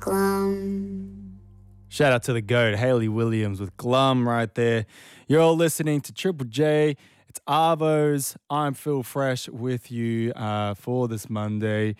Glum. Shout out to the GOAT, Hayley Williams with Glum right there. You're all listening to Triple J. It's Arvos. I'm Phil Fresh with you for this Monday.